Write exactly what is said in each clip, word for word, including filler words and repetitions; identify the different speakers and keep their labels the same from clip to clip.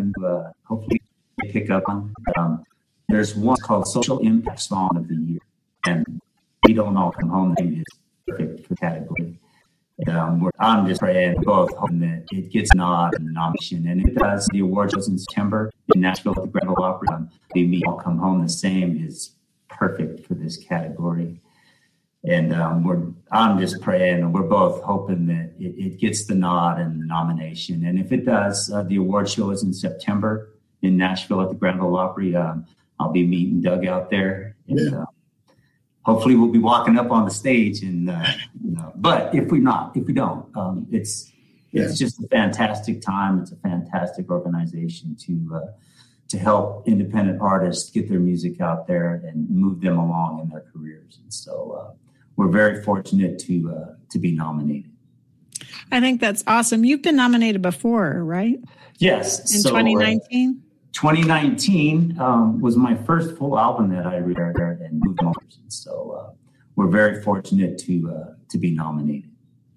Speaker 1: them to uh, hopefully pick up on. Um, there's one called Social Impact Song of the Year, and We Don't All Come Home is perfect for category. Um, we're, I'm just praying, both hoping that it gets a nod and a nomination, and it does. The award shows in September in Nashville at the Grand Ole Opry. Um, We All Come Home the Same is perfect for this category. And um, we're, I'm just praying, and we're both hoping that it, it gets the nod and the nomination. And if it does, uh, the award show is in September in Nashville at the Grand Ole Opry. Um, I'll be meeting Doug out there, and yeah. uh, hopefully we'll be walking up on the stage. And uh, you know, but if we're not, if we don't, um, it's it's yeah. just a fantastic time. It's a fantastic organization to uh, to help independent artists get their music out there and move them along in their careers. And so. Uh, We're very fortunate to uh, to be nominated.
Speaker 2: I think that's awesome. You've been nominated before, right?
Speaker 1: Yes.
Speaker 2: In so, twenty nineteen?
Speaker 1: Uh, twenty nineteen um, was my first full album that I recorded and moved on. So uh, we're very fortunate to uh, to be nominated.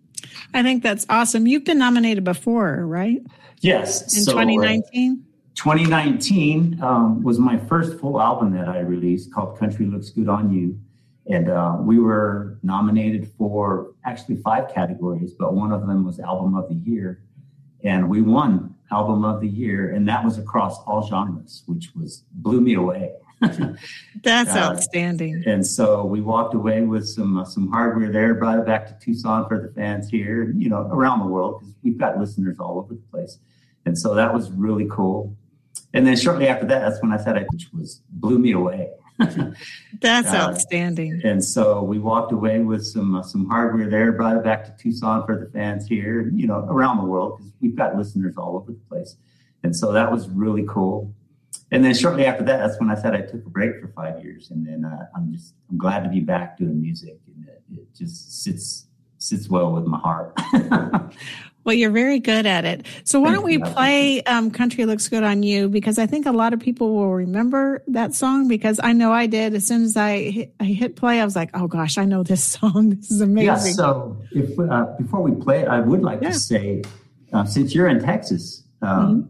Speaker 2: I think that's awesome. You've been nominated before, right?
Speaker 1: Yes.
Speaker 2: In
Speaker 1: so,
Speaker 2: twenty nineteen?
Speaker 1: Uh, twenty nineteen um, was my first full album that I released called Country Looks Good on You. And uh, we were nominated for actually five categories, but one of them was Album of the Year. And we won Album of the Year, and that was across all genres, which was blew me away.
Speaker 2: That's uh, outstanding.
Speaker 1: And so we walked away with some uh, some hardware there, brought it back to Tucson for the fans here, you know, around the world, because we've got listeners all over the place. And so that was really cool. And then shortly after that, that's when I said it, which was blew me away.
Speaker 2: That's
Speaker 1: uh,
Speaker 2: outstanding.
Speaker 1: And so we walked away with some uh, some hardware there, brought it back to Tucson for the fans here, you know, around the world, because we've got listeners all over the place. And so that was really cool. And then shortly after that, that's when I said I took a break for five years. And then uh, I'm just I'm glad to be back doing music, and it, it just sits sits well with my heart.
Speaker 2: Well, you're very good at it. So why don't we play um, Country Looks Good on You? Because I think a lot of people will remember that song, because I know I did. As soon as I hit, I hit play, I was like, oh, gosh, I know this song. This is amazing.
Speaker 1: Yeah, so if, uh, before we play it, I would like yeah. to say, uh, since you're in Texas, um, mm-hmm.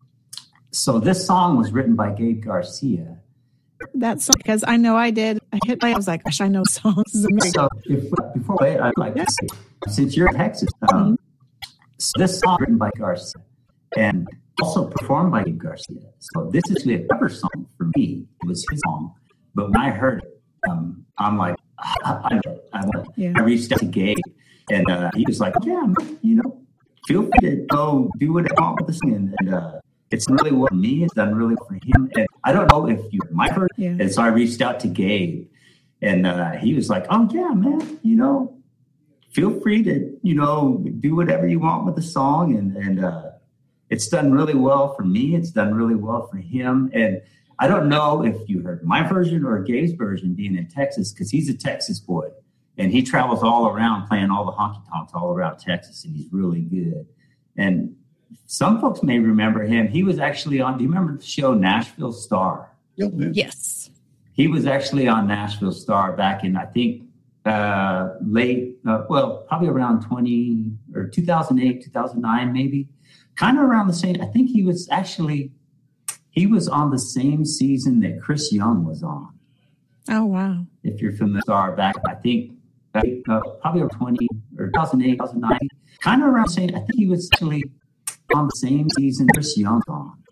Speaker 1: so this song was written by Gabe Garcia.
Speaker 2: That song, because I know I did. I hit play, I was like, gosh, I know the song. This is amazing.
Speaker 1: So if, uh, before we play it, I'd like yeah. to say, since you're in Texas, um, mm-hmm. So this song written by Garcia and also performed by Garcia. So this is a cover song for me. It was his song. But when I heard it, um, I'm like, I, I, I, yeah. I reached out to Gabe, and uh, he was like, yeah, you know, feel free to go do whatever you want with the singing. And uh, it's really well for me. It's done really well for him. And I don't know if you my first. Yeah. And so I reached out to Gabe, and uh, he was like, oh, yeah, man, you know, feel free to, you know, do whatever you want with the song. And, and uh, it's done really well for me. It's done really well for him. And I don't know if you heard my version or Gabe's version being in Texas, because he's a Texas boy. And he travels all around playing all the honky tonks all around Texas. And he's really good. And some folks may remember him. He was actually on, do you remember the show Nashville Star?
Speaker 2: Yes.
Speaker 1: He was actually on Nashville Star back in, I think, Uh, late, uh, well, probably around twenty or two thousand eight, two thousand nine, maybe, kind of around the same. I think he was actually, he was on the same season that Chris Young was on.
Speaker 2: Oh, wow.
Speaker 1: If you're familiar, star back, I think, back, uh, probably around twenty or two thousand eight, two thousand nine, kind of around the same. I think he was actually on the same season Chris Young was on.